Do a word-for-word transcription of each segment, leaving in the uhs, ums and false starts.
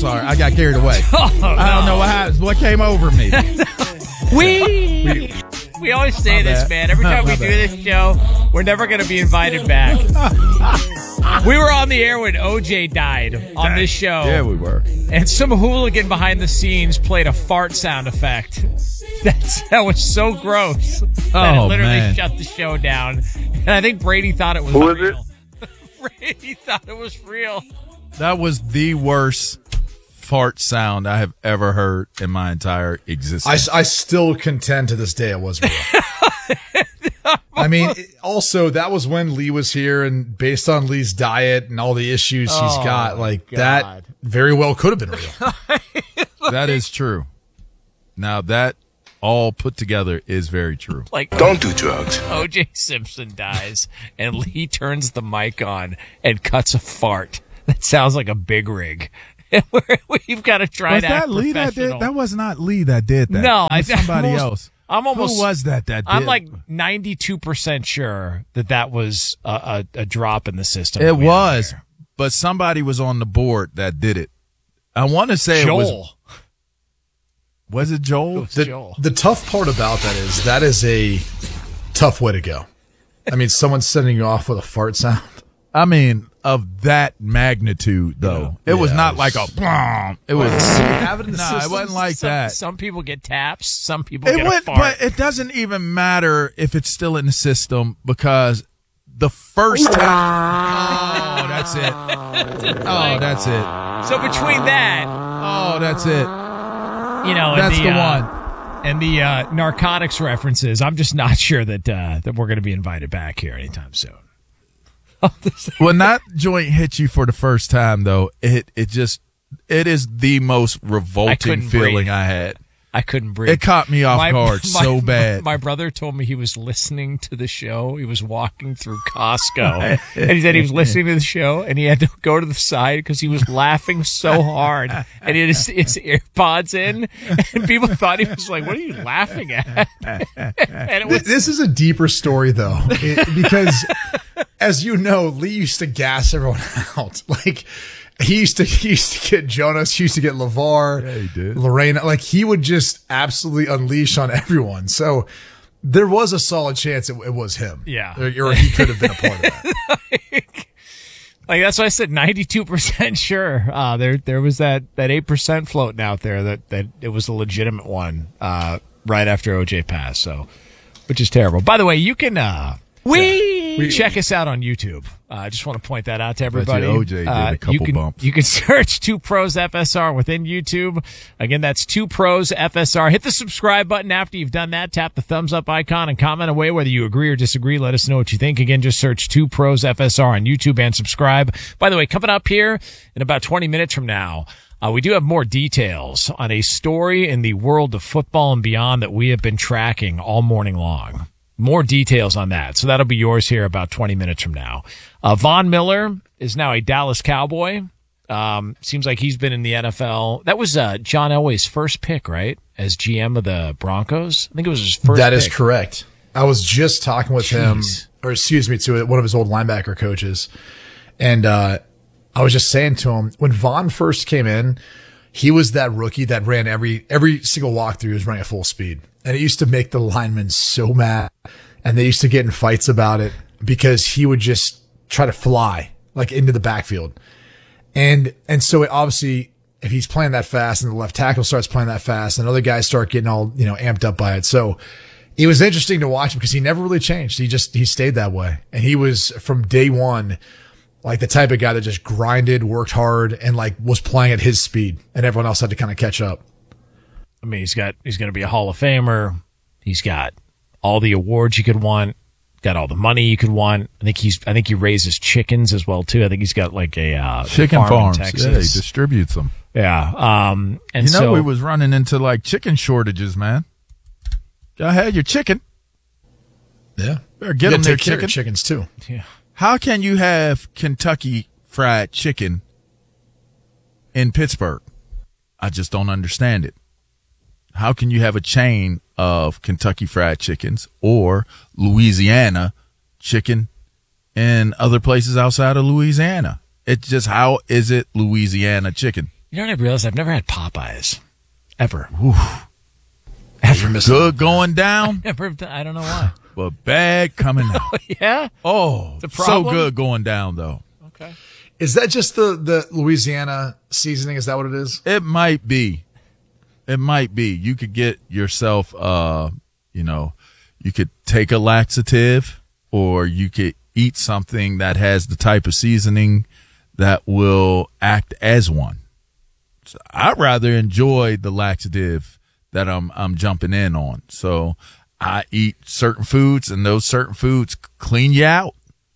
sorry. I got carried away. Oh, no. I don't know what happened. What came over me? we, we we always say My this, bad. man. Every time My we do bad. this show, we're never going to be invited back. We were on the air when O J died on this show. Yeah, we were. And some hooligan behind the scenes played a fart sound effect. That's, that was so gross that Oh, it literally man. shut the show down. And I think Brady thought it was Who was real. Brady thought it was real. That was the worst fart sound I have ever heard in my entire I, existence. I still contend to this day it was real. I mean, it- also, that was when Lee was here, and based on Lee's diet and all the issues he's Oh, got, like, God. that very well could have been real. That is true. Now, that all put together is very true. Like, Don't do drugs. O J Simpson dies, and Lee turns the mic on and cuts a fart. That sounds like a big rig. And we're- We've got to try Was to that act Lee that professional. did? That was not Lee that did that. No, It was I- somebody I'm almost- else. I'm almost. Who was that that did? I'm like ninety-two percent sure that that was a, a, a drop in the system. that It we had was, there. but somebody was on the board that did it. I want to say Joel. it was. Was it Joel? It was The, Joel. the tough part about that is that is a tough way to go. I mean, someone's sending you off with a fart sound. I mean, of that magnitude, though. It was Yeah, not it like was- a. Blom. It was. have it in the No, it system? wasn't like some, that. Some people get taps. Some people It get went, a fart. but it doesn't even matter if it's still in the system because the first time. Oh, that's it. Oh, that's it. so between that, Oh, that's it. you know, and That's the, the uh, one. and the uh, narcotics references, I'm just not sure that uh, that we're going to be invited back here anytime soon. When that joint hit you for the first time, though, it it just it is the most revolting couldn't feeling breathe. I had. I couldn't breathe. It caught me off My- guard my- so bad. My brother told me he was listening to the show. He was walking through Costco, and he said he was listening to the show, and he had to go to the side because he was laughing so hard, and he had his, his AirPods in, and people thought he was like, "What are you laughing at?" And it was Th- This is a deeper story, though, it, because as you know, Lee used to gas everyone out. Like he used to, he used to get Jonas, he used to get LeVar, Yeah, he did. Lorena. Like he would just absolutely unleash on everyone. So there was a solid chance it, it was him. Yeah. or, or he could have been a part of that. like that's why I said ninety-two percent sure. Uh, there there was that that eight percent floating out there that that it was a legitimate one uh, right after O J passed. So, which is terrible. By the way, you can uh, we check us out on YouTube. Uh, I just want to point that out to everybody. O J did a Uh, couple you can, bumps. You can search Two Pros F S R within YouTube. Again, that's Two Pros F S R. Hit the subscribe button after you've done that. Tap the thumbs up icon and comment away whether you agree or disagree. Let us know what you think. Again, just search Two Pros F S R on YouTube and subscribe. By the way, coming up here in about twenty minutes from now, Uh, we do have more details on a story in the world of football and beyond that we have been tracking all morning long. More details on that. So that'll be yours here about twenty minutes from now. Uh, Von Miller is now a Dallas Cowboy. Um, seems like he's been in the N F L. That was uh, John Elway's first pick, right? As G M of the Broncos. I think it was his first That is pick. correct. I was just talking with him, Jeez. or excuse me, to one of his old linebacker coaches. And, uh, I was just saying to him, when Vaughn first came in, he was that rookie that ran every, every single walkthrough, he was running at full speed. And it used to make the linemen so mad. And they used to get in fights about it because he would just try to fly like into the backfield. And, and so it obviously, if he's playing that fast and the left tackle starts playing that fast and other guys start getting all, you know, amped up by it. So it was interesting to watch him because he never really changed. He just, he stayed that way. And he was from day one, like the type of guy that just grinded, worked hard, and like was playing at his speed, and everyone else had to kind of catch up. I mean, he's got he's going to be a Hall of Famer. He's got all the awards you could want. Got all the money you could want. I think he's. I think he raises chickens as well too. I think he's got like a uh, Chicken farm farms. in Yeah, he Texas. distributes them. Yeah. Um. And You know, so we was running into like chicken shortages, man. Go ahead, your chicken. Yeah, Better get You them gotta their take care of chicken. chickens too. yeah. How can you have Kentucky Fried Chicken in Pittsburgh? I just don't understand it. How can you have a chain of Kentucky Fried Chickens or Louisiana chicken in other places outside of Louisiana? It's just, how is it Louisiana chicken? You know what I realized? I've never had Popeyes. Ever. Ever. Good going down, Never. I don't know why. but bad coming out. Yeah? Oh, The so problem? good going down, though. Okay. Is that just the, the Louisiana seasoning? Is that what it is? It might be. It might be. You could get yourself, uh, you know, you could take a laxative, or you could eat something that has the type of seasoning that will act as one. So I'd rather enjoy the laxative that I'm I'm jumping in on. So I eat certain foods, and those certain foods clean you out.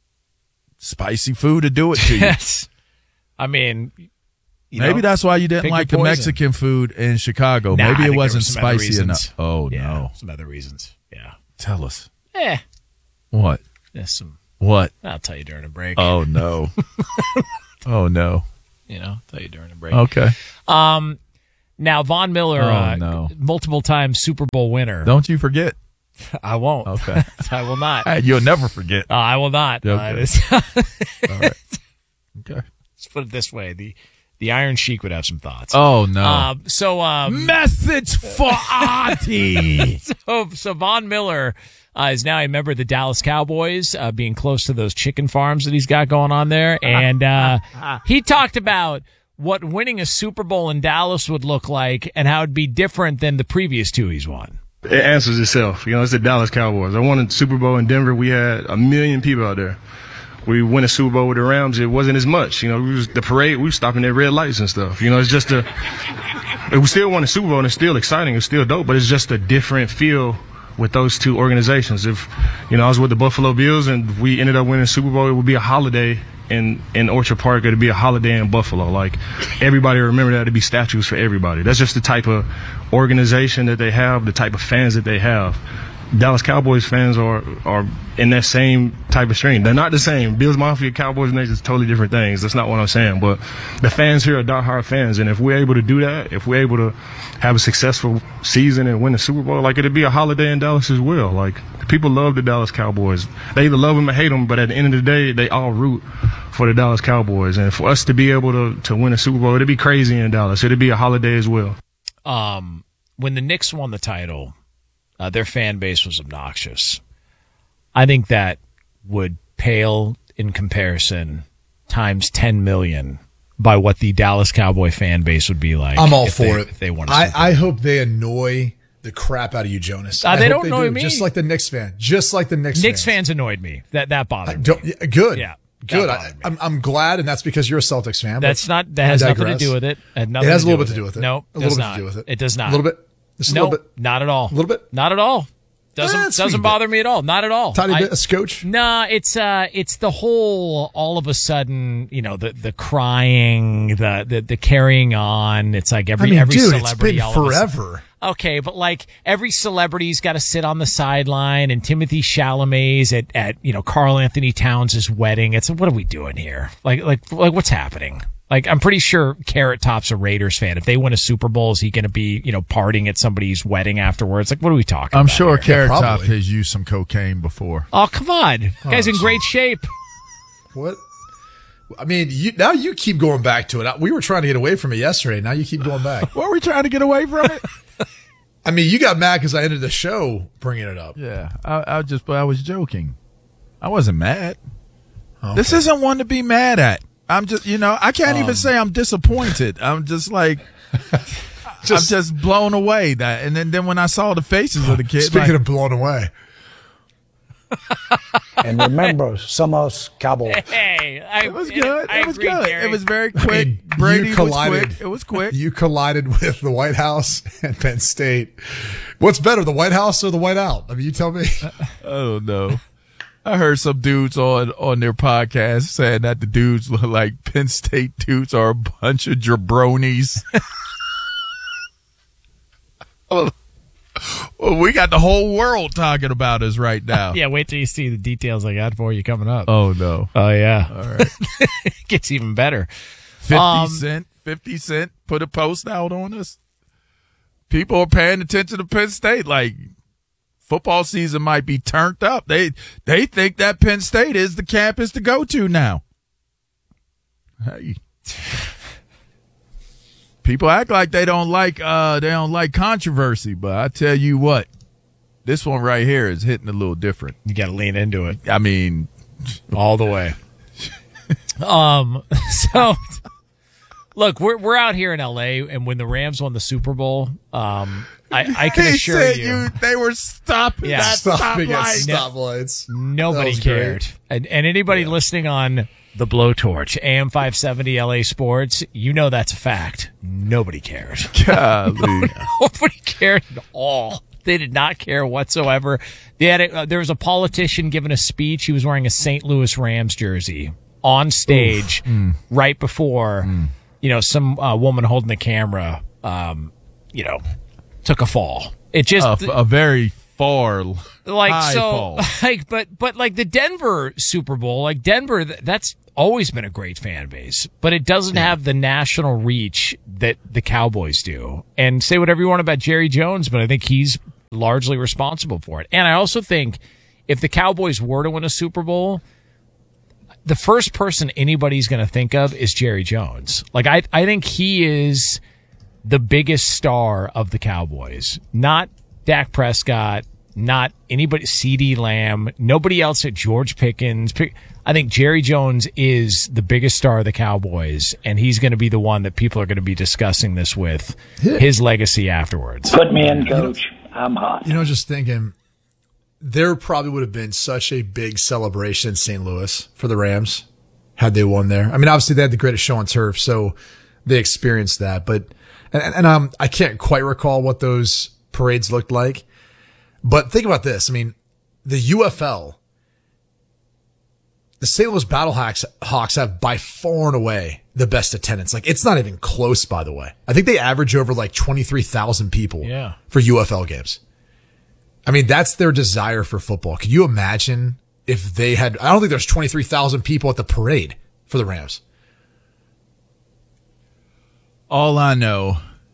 Spicy food to do it to you. Yes. I mean, you Maybe know, that's why you didn't pick like the your poison. Mexican food in Chicago. Nah, I Maybe think it there wasn't were some other spicy reasons. enough. Oh, Yeah, no. some other reasons. Yeah. Tell us. Eh. What? There's some. What? I'll tell you during a break. Oh, no. oh, no. You know, I'll tell you during a break. Okay. Um, now Von Miller, Oh, uh, no. multiple time Super Bowl winner. Don't you forget. I won't. Okay. I will not. Hey, you'll never forget. Uh, I will not. Okay. Uh, it's- All right. Okay. Let's put it this way: the the Iron Sheik would have some thoughts. Oh, no. Uh, so, um, Message for Artie. so, so Von Miller uh, is now a member of the Dallas Cowboys, uh, being close to those chicken farms that he's got going on there, and uh, he talked about what winning a Super Bowl in Dallas would look like and how it'd be different than the previous two he's won. It answers itself. You know, it's the Dallas Cowboys. I won a Super Bowl in Denver. We had a million people out there. We win a Super Bowl with the Rams. It wasn't as much. You know, we was, the parade, we were stopping at red lights and stuff. You know, it's just a, we still won a Super Bowl and it's still exciting. It's still dope, but it's just a different feel with those two organizations. If, you know, I was with the Buffalo Bills and we ended up winning a Super Bowl, it would be a holiday in, in Orchard Park. It'd be a holiday in Buffalo. Like, everybody remember that to be statues for everybody. That's just the type of organization that they have, the type of fans that they have. Dallas Cowboys fans are are in that same type of stream. They're not the same. Bills Mafia, Cowboys Nation is totally different things. That's not what I'm saying. But the fans here are diehard fans, and if we're able to do that, if we're able to have a successful season and win the Super Bowl, like, it'd be a holiday in Dallas as well. Like, people love the Dallas Cowboys. They either love them or hate them, but at the end of the day, they all root for the Dallas Cowboys. And for us to be able to to win a Super Bowl, it'd be crazy in Dallas. It'd be a holiday as well. Um, when the Knicks won the title, Uh, their fan base was obnoxious. I think that would pale in comparison times ten million by what the Dallas Cowboy fan base would be like. I'm all if for they, it. If they won a I, Super Bowl. I hope they annoy the crap out of you, Jonas. Uh, I they hope don't annoy do. me. Just like the Knicks fan. Just like the Knicks, Knicks fans. fans annoyed me. That that bothered me. Don't, yeah, good. Yeah, that Good. I, bothered me. I'm, I'm glad, and that's because you're a Celtics fan. but That's not. That has I nothing to digress. do with it. It, had nothing It has a to little do bit to do with it. No, a it little does bit not. to do with it. It does not. A little bit. Just a no, little bit. not at all. A little bit. Not at all. Doesn't Eh, it's doesn't sweet bit. bother me at all. Not at all. Tiny I- bit, a scotch. Nah, it's uh, it's the whole. All of a sudden, you know, the the crying, the the, the carrying on. It's like I every mean, every dude, it's celebrity. been all of a sudden- forever. Okay, but like every celebrity's got to sit on the sideline, and Timothy Chalamet's at at you know Carl Anthony Towns' wedding. It's what are we doing here? Like like like what's happening? Like, I'm pretty sure Carrot Top's a Raiders fan. If they win a Super Bowl, is he going to be, you know, partying at somebody's wedding afterwards? Like, what are we talking I'm about? sure here? Carrot Top probably. has used some cocaine before. Oh, come on. Guy's in great shape. What? I mean, you, now you keep going back to it. We were trying to get away from it yesterday. Now you keep going back. Were we trying to get away from it? I mean, you got mad because I ended the show bringing it up. Yeah, I, I just, I was joking. I wasn't mad. This isn't one to be mad at. I'm just, you know, I can't Um, even say I'm disappointed. I'm just like, Just- I'm just blown away. That, and then, then when I saw the faces of the kids, Speaking like, of blown away, And remember, some of us Cowboys. Hey, I, it was good. I It was agree, good. Gary. It was very I quick. mean, Brady you was collided. quick. It was quick. You collided with the White House and Penn State. What's better, the White House or the White Out? I mean, you tell me. Oh no. I heard some dudes on, on their podcast saying that the dudes look like Penn State dudes are a bunch of jabronis. Well, we got the whole world talking about us right now. Yeah, wait till you see the details I got for you coming up. Oh no. Oh, yeah. All right. It gets even better. fifty Um, cent, fifty cent put a post out on us. People are paying attention to Penn State. Like, football season might be turned up. They they think that Penn State is the campus to go to now. Hey. people act like they don't like uh, they don't like controversy, but I tell you what, this one right here is hitting a little different. You got to lean into it. I mean, all the way. um. So, look, we're we're out here in L A, and when the Rams won the Super Bowl, um, I, I can he assure said you, they were stopping Yeah. that Stopping at stoplight. stoplights. nobody That was cared. great. And, and anybody listening on the Blowtorch, A M five seventy L A Sports, you know that's a fact. Nobody cared. Golly. Nobody cared at all. They did not care whatsoever. They had a, uh, there was a politician giving a speech. He was wearing a Saint Louis Rams jersey on stage right before, you know, some uh, woman holding the camera, um, you know, took a fall. It just a, a very far like high so fall. like but but like the Denver Super Bowl, like Denver, th- that's always been a great fan base, but it doesn't have the national reach that the Cowboys do. And say whatever you want about Jerry Jones, but I think he's largely responsible for it. And I also think if the Cowboys were to win a Super Bowl, the first person anybody's going to think of is Jerry Jones. Like I I think he is the biggest star of the Cowboys, not Dak Prescott, not anybody, CeeDee Lamb, nobody else at George Pickens. I think Jerry Jones is the biggest star of the Cowboys, and he's going to be the one that people are going to be discussing this with, his legacy afterwards. Put me in, coach. I'm hot. You know, just thinking, there probably would have been such a big celebration in Saint Louis for the Rams had they won there. I mean, obviously they had the greatest show on turf, so they experienced that. But and, and um, I can't quite recall what those parades looked like. But think about this. I mean, the U F L, the Saint Louis Battlehawks Hawks have by far and away the best attendance. Like, it's not even close, by the way. I think they average over like twenty-three thousand people Yeah. for U F L games. I mean, that's their desire for football. Could you imagine if they had, I don't think there's twenty-three thousand people at the parade for the Rams. All I know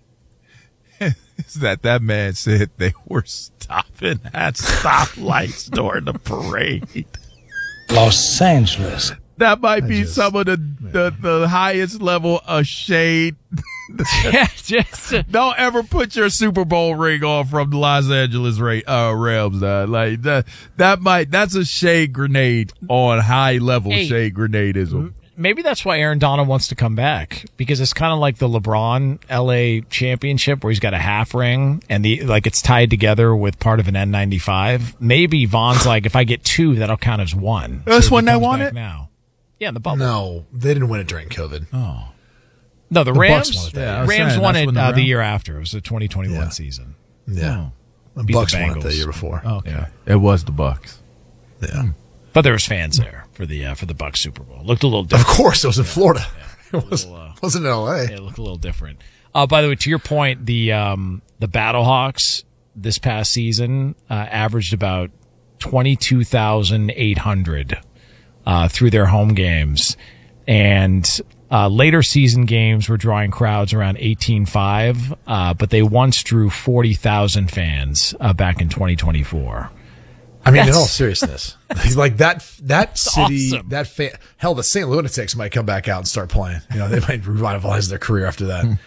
is that that man said they were stopping at stoplights during the parade. Los Angeles. That might be just- some of the, the, the highest level of shade. Yeah, just uh, Don't ever put your Super Bowl ring on from the Los Angeles Ra- uh, Rams. Uh, like that, that might, that's a shade grenade on high level Hey. shade grenadism. maybe that's why Aaron Donald wants to come back, because it's kind of like the LeBron L A championship where he's got a half ring and the like it's tied together with part of an N ninety-five. Maybe Vaughn's like, if I get two, that'll count as one. That's if when he they comes won back it? now. Yeah, in the bubble. No, they didn't win it during COVID. Oh, No, the, The Rams. Bucks won it that Yeah, I year. was Rams saying, won that's it when the uh, the Rams- year after. It was the twenty twenty-one Yeah. season. Yeah. The Beat the Bucks won it that Bengals. year before. okay. It was the Bucks. Yeah. But there was fans there for the uh, for the Bucks Super Bowl. Looked a little Of different. course, it was in Florida. It was, little, uh, wasn't in L A. It looked a little different. Uh, by the way, to your point, the um, the Battlehawks this past season uh, averaged about twenty-two thousand eight hundred uh, through their home games, and uh, later season games were drawing crowds around eighteen five, uh, but they once drew forty thousand fans uh, back in twenty twenty-four. I mean, in That's- all seriousness, like that, that city, awesome. that fan, hell, the Saint Lunatics might come back out and start playing. You know, they might revitalize their career after that.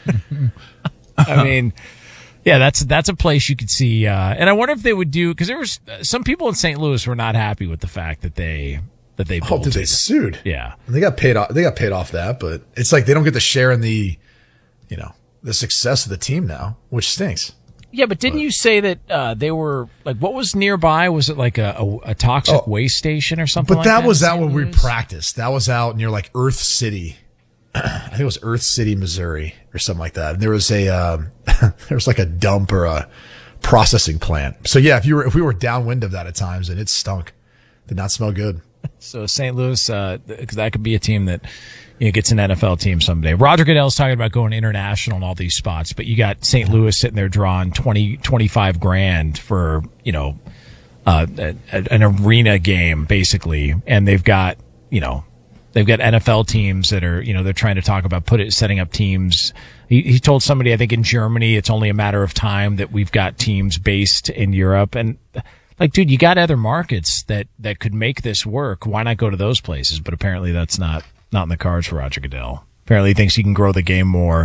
I mean, yeah, that's that's a place you could see. Uh, and I wonder if they would do, because there was some people in Saint Louis were not happy with the fact that they that they Oh, did they bolted. sued? Yeah. They got paid off. They got paid off that, but it's like they don't get to share in the, you know, the success of the team now, which stinks. Yeah, but didn't you say that uh, they were like, what was nearby? Was it like a, a, a toxic Oh. waste station or something? But like that that was in out Saint when we Louis? practiced. That was out near like Earth City. I think it was Earth City, Missouri, or something like that. And there was a um, there was like a dump or a processing plant. So yeah, if you were if we were downwind of that at times, and it stunk, did not smell good. So Saint Louis, uh, th- that could be a team that you know, gets an N F L team someday. Roger Goodell's talking about going international in all these spots, but you got Saint Louis sitting there drawing twenty, twenty-five grand for, you know, uh, a, a- an arena game basically. And they've got, you know, they've got N F L teams that are, you know, they're trying to talk about put it, setting up teams. He, he told somebody, I think in Germany, it's only a matter of time that we've got teams based in Europe. And like, dude, you got other markets that, that could make this work. Why not go to those places? But apparently that's not, not in the cards for Roger Goodell. Apparently he thinks he can grow the game more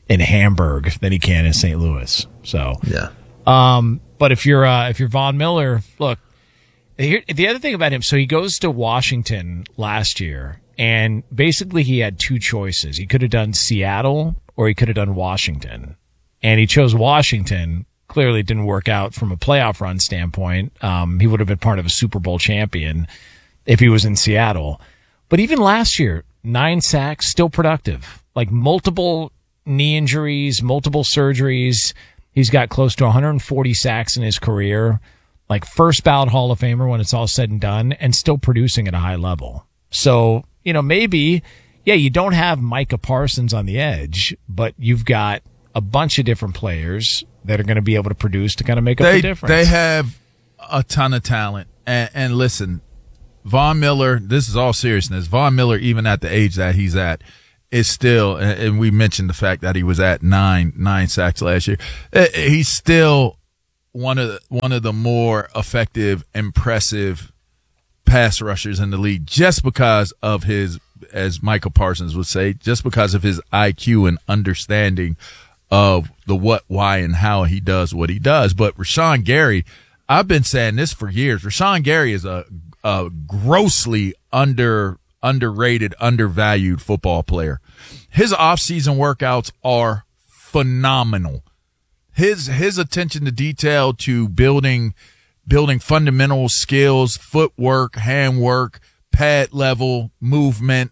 in Hamburg than he can in Saint Louis. So Yeah. Um, but if you're uh, if you're Von Miller, look, here, the other thing about him, so he goes to Washington last year, and basically he had two choices. He could have done Seattle or he could have done Washington, and he chose Washington. Clearly it didn't work out from a playoff run standpoint. Um, he would have been part of a Super Bowl champion if he was in Seattle. But even last year, nine sacks, still productive. Like multiple knee injuries, multiple surgeries. He's got close to one hundred forty sacks in his career. Like first ballot Hall of Famer when it's all said and done, and still producing at a high level. So, you know, maybe, yeah, you don't have Micah Parsons on the edge, but you've got a bunch of different players that are going to be able to produce to kind of make up they, the difference. They have a ton of talent. And, and listen, Von Miller, this is all seriousness. Von Miller, even at the age that he's at, is still, and we mentioned the fact that he was at nine, nine sacks last year. He's still one of the, one of the more effective, impressive pass rushers in the league just because of his, as Michael Parsons would say, just because of his I Q and understanding of the what, why, and how he does what he does. But Rashawn Gary, I've been saying this for years. Rashawn Gary is a, a grossly under, underrated, undervalued football player. His off-season workouts are phenomenal. His, his attention to detail to building, building fundamental skills, footwork, handwork, pad level, movement,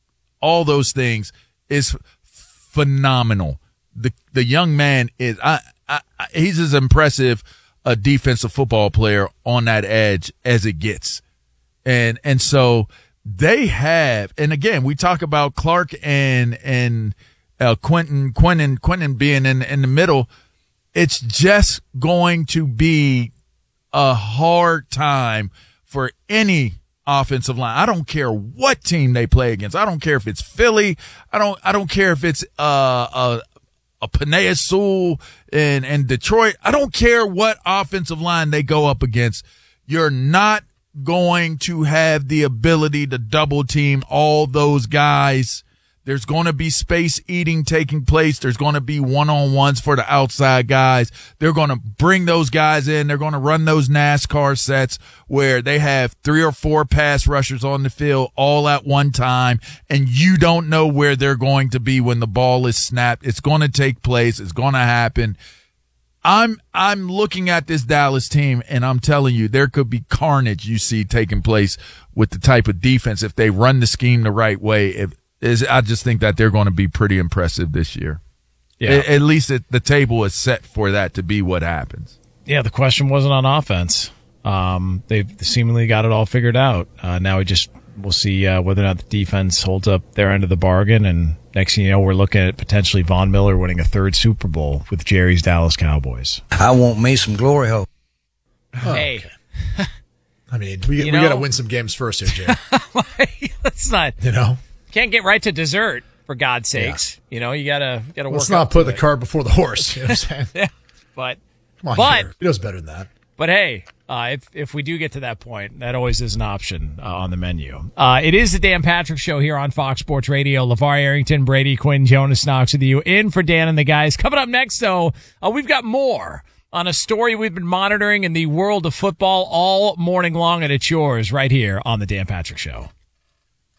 all those things is phenomenal. The, the young man is, I, I, I, he's as impressive a defensive football player on that edge as it gets. And, and so they have, and again, we talk about Clark and, and, uh, Quentin, Quentin, Quentin being in, in the middle. It's just going to be a hard time for any offensive line. I don't care what team they play against. I don't care if it's Philly. I don't, I don't care if it's, uh, a, a Panay Sewell and, and Detroit. I don't care what offensive line they go up against. You're not going to have the ability to double team all those guys. There's going to be space eating taking place. There's going to be one-on-ones for the outside guys. They're going to bring those guys in. They're going to run those NASCAR sets where they have three or four pass rushers on the field all at one time, and you don't know where they're going to be when the ball is snapped. It's going to take place. It's going to happen. I'm I'm looking at this Dallas team, and I'm telling you, there could be carnage you see taking place with the type of defense if they run the scheme the right way. If is I just think that they're going to be pretty impressive this year. Yeah, at, at least it, the table is set for that to be what happens. Yeah, the question wasn't on offense. Um, they've seemingly got it all figured out. Uh, now we just we'll see uh, whether or not the defense holds up their end of the bargain. And next thing you know, we're looking at potentially Von Miller winning a third Super Bowl with Jerry's Dallas Cowboys. I want me some glory hole. Oh, hey, okay. I mean, we, we got to win some games first here, Jay. Let's not, you know, can't get right to dessert for God's sakes. Yeah. You know, you gotta gotta work. Let's not put the cart before the horse. You know what I'm saying? Yeah, but come on, but Jared. He knows better than that. But hey, uh, if if we do get to that point, that always is an option uh, on the menu. Uh, it is the Dan Patrick Show here on Fox Sports Radio. LeVar Arrington, Brady Quinn, Jonas Knox with you, in for Dan and the guys. Coming up next, though, uh, we've got more on a story we've been monitoring in the world of football all morning long, and it's yours right here on the Dan Patrick Show.